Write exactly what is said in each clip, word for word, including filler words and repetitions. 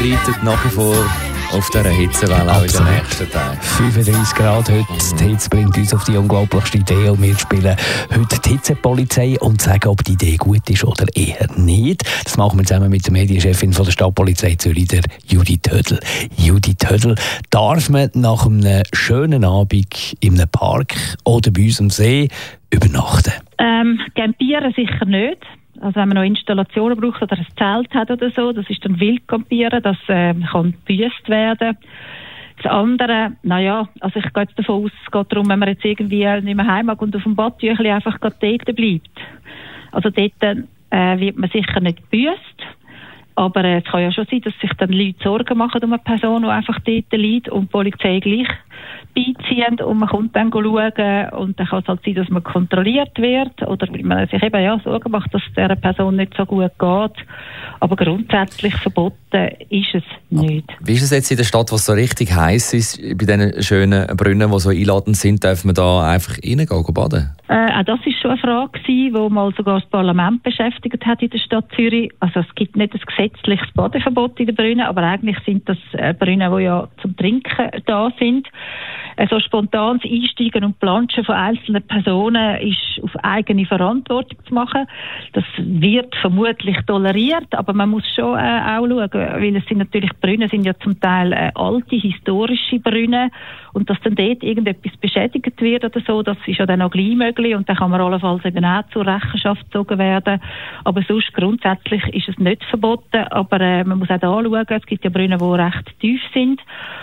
reitet nach wie vor auf dieser Hitzewelle auch in den nächsten Tagen. fünfunddreißig Grad heute. Die Hitze bringt uns auf die unglaublichste Idee und wir spielen heute die Hitzepolizei und sagen, ob die Idee gut ist oder eher nicht. Das machen wir zusammen mit der Medienchefin von der Stadtpolizei Zürich, der Judith Hödel. Judith Hödel, darf man nach einem schönen Abend in einem Park oder bei uns am See übernachten? Ähm, campieren sicher nicht. Also wenn man noch Installationen braucht oder ein Zelt hat oder so, das ist dann Wildcampieren, das äh, kann gebüßt werden. Das andere, naja, also ich gehe jetzt davon aus, es geht darum, wenn man jetzt irgendwie nicht mehr heim mag und auf dem Badtüchli einfach gerade dort bleibt. Also dort äh, wird man sicher nicht gebüßt. Aber äh, es kann ja schon sein, dass sich dann Leute Sorgen machen um eine Person, die einfach dort liegt und die Polizei gleich beiziehen und man kommt dann schauen und dann kann es halt sein, dass man kontrolliert wird oder man sich eben ja Sorgen macht, dass es dieser Person nicht so gut geht. Aber grundsätzlich verboten ist es nicht. Wie ist es jetzt in der Stadt, was so richtig heiß ist, bei diesen schönen Brunnen, die so einladend sind, darf man da einfach reingehen und baden? Äh, auch das war schon eine Frage, die mal sogar das Parlament beschäftigt hat in der Stadt Zürich. Also es gibt nicht ein gesetzliches Badeverbot in den Brunnen, aber eigentlich sind das äh, Brunnen, die ja zum Trinken da sind. Äh, so spontanes Einsteigen und Planschen von einzelnen Personen ist auf eigene Verantwortung zu machen. Das wird vermutlich toleriert, aber man muss schon äh, auch schauen, weil es sind natürlich Brunnen sind ja zum Teil äh, alte, historische Brunnen und dass dann dort irgendetwas beschädigt wird oder so, das ist ja dann auch gleich möglich und dann kann man allenfalls eben auch zur Rechenschaft gezogen werden. Aber sonst grundsätzlich ist es nicht verboten, aber äh, man muss auch da schauen, es gibt ja Brunnen, die recht tief sind.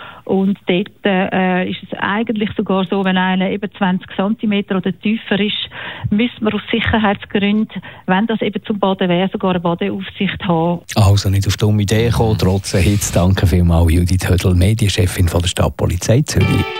Und dort äh, ist es eigentlich sogar so, wenn einer eben zwanzig Zentimeter oder tiefer ist, müssen wir aus Sicherheitsgründen, wenn das eben zum Baden wäre, sogar eine Badeaufsicht haben. Also nicht auf dumme Idee kommen, trotz der Hitze. Danke vielmals, Judith Hödel, Medienchefin von der Stadtpolizei Zürich.